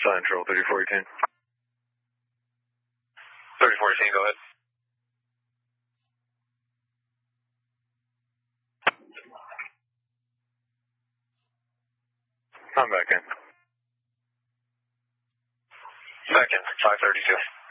Central, 3418. 3418, go ahead. I'm back in. Back in, 532.